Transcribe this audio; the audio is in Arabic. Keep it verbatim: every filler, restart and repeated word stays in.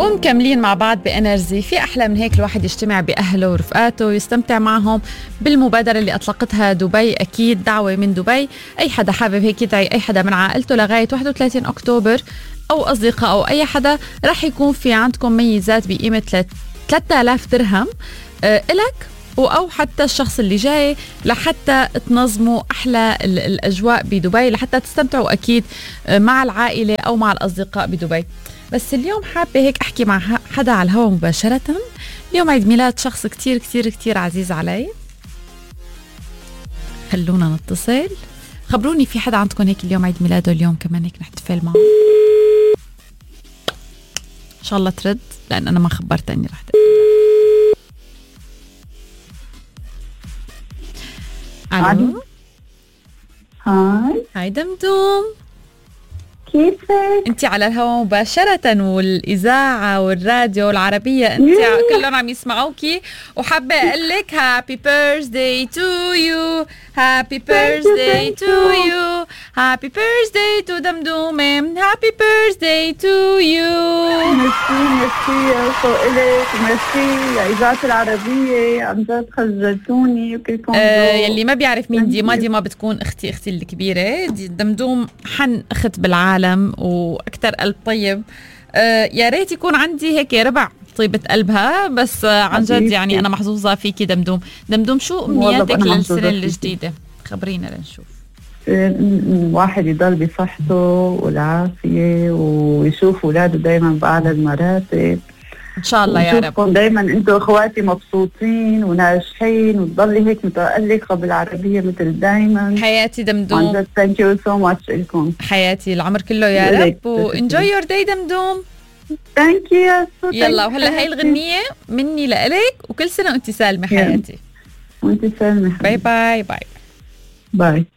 ومكملين مع بعض بإنرجي. في أحلى من هيك الواحد يجتمع بأهله ورفقاته ويستمتع معهم بالمبادرة اللي أطلقتها دبي. أكيد دعوة من دبي، أي حدا حابب هيك يدعي أي حدا من عائلته لغاية واحد وثلاثين أكتوبر أو أصدقاء أو أي حدا، رح يكون في عندكم ميزات بقيمة ثلاثة آلاف درهم أه إلك أو حتى الشخص اللي جاي، لحتى تنظموا أحلى الأجواء بدبي، لحتى تستمتعوا أكيد مع العائلة أو مع الأصدقاء بدبي. بس اليوم حابة هيك أحكي مع حدا على الهواء مباشرة. اليوم عيد ميلاد شخص كتير كتير كتير عزيز علي. خلونا نتصل. خبروني في حدا عندكم هيك اليوم عيد ميلاده، اليوم كمان هيك نحتفل معه. إن شاء الله ترد، لأن أنا ما خبرت أني رح تقول. الو. هاي هاي دمدوم، كيفك؟ انت على الهواء مباشرة، والإذاعة والراديو والعربية انت كلهم عم يسمعوكي، وحابة اقول لك هابي بيرثداي تو يو، هابي بيرثداي تو يو، هابي بيرثداي تو دمدومة، هابي بيرثداي تو يو. ميرسي ميرسي يا فوق إلك، ميرسي يا إذاعة العربية، عم جد خجلتوني وكلكم. آه يلي ما بيعرف مين ديما، ديما بتكون اختي اختي الكبيرة. دي دمدوم حن اخت بالعالم واكثر قلب طيب. آه يا ريت يكون عندي هيك ربع طيبة قلبها، بس آه عن جد يعني انا محظوظة فيكي دمدوم. دمدوم شو امنياتك للسنة الجديدة؟ خبرينا لنشوف. واحد يضل بصحته والعافية ويشوف اولاده دايما باعلى المراتب ان شاء الله يا رب. دايما انتم اخواتي مبسوطين وناجحين، وتضلي هيك متألقة بالعربية مثل دايما. حياتي دمدوم. عن جد ثانك يو سو ماتش لكم. حياتي العمر كله يا رب، وانجوي يور داي دمدوم. ثانك يو. يلا، وهلا هاي الغنية مني لإلك، وكل سنة وانت سالمة حياتي. وانت سالمة. باي باي باي باي.